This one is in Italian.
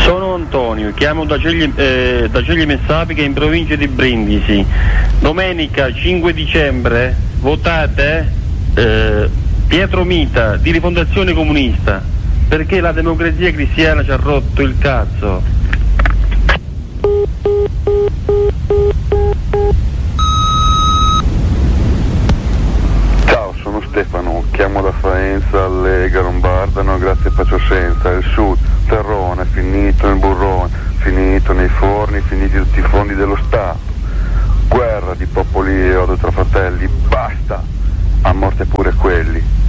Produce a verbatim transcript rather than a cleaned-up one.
Sono Antonio, chiamo da Ceglie, eh, da Ceglie Messapica in provincia di Brindisi. Domenica cinque dicembre votate eh, Pietro Mita di Rifondazione Comunista, perché la democrazia cristiana ci ha rotto il cazzo. Ciao, sono Stefano, chiamo da Faenza, Lega Lombardano, grazie faccio senza, il sud, terrone, finito nel burrone, finito nei forni, finiti tutti i fondi dello Stato, guerra di popoli e odio tra fratelli, basta, a morte pure quelli.